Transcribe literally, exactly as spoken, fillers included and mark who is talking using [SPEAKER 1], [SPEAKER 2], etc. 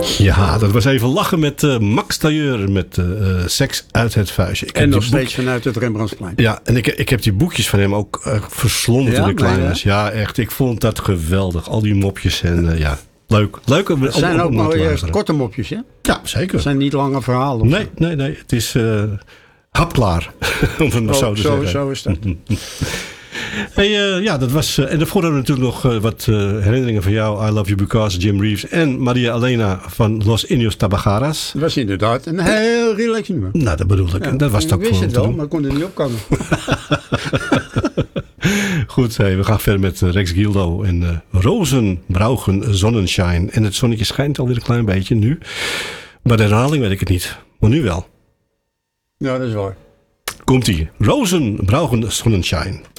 [SPEAKER 1] Ja, dat was even lachen met uh, Max Tailleur met uh, Seks uit het vuistje. Ik
[SPEAKER 2] en nog steeds
[SPEAKER 1] boek...
[SPEAKER 2] vanuit het Rembrandtsplein.
[SPEAKER 1] Ja, en ik, ik heb die boekjes van hem ook uh, verslonden
[SPEAKER 2] ja,
[SPEAKER 1] toen ik klein
[SPEAKER 2] nee,
[SPEAKER 1] was. Ja, echt. Ik vond dat geweldig. Al die mopjes en uh, ja, leuk. Leuk om,
[SPEAKER 2] Het zijn
[SPEAKER 1] om,
[SPEAKER 2] ook
[SPEAKER 1] om
[SPEAKER 2] mooie korte mopjes, hè?
[SPEAKER 1] Ja, zeker.
[SPEAKER 2] Het zijn niet lange verhalen.
[SPEAKER 1] Nee, nee, nee. Het is uh, hapklaar, om het maar
[SPEAKER 2] oh,
[SPEAKER 1] zo te
[SPEAKER 2] zo,
[SPEAKER 1] zeggen.
[SPEAKER 2] Zo is dat.
[SPEAKER 1] Hey, uh, ja, dat was. Uh, en daarvoor hadden we natuurlijk nog uh, wat uh, herinneringen van jou. I Love You Because, Jim Reeves en Maria Elena van Los Indios Tabagaras.
[SPEAKER 2] Dat was inderdaad een heel relaxed nummer.
[SPEAKER 1] Nou, dat bedoel ik.
[SPEAKER 2] Ja,
[SPEAKER 1] en dat was
[SPEAKER 2] ik
[SPEAKER 1] het ook
[SPEAKER 2] wist
[SPEAKER 1] voor
[SPEAKER 2] het
[SPEAKER 1] te
[SPEAKER 2] wel,
[SPEAKER 1] doen.
[SPEAKER 2] maar ik kon er niet op komen.
[SPEAKER 1] Goed, hey, we gaan verder met uh, Rex Gildo en uh, Rozenbraugen Sonnenschein. En het zonnetje schijnt alweer een klein beetje nu. Bij de herhaling weet ik het niet. Maar nu wel.
[SPEAKER 2] Ja, dat is waar.
[SPEAKER 1] Komt-ie. Rozenbraugen Sonnenschein.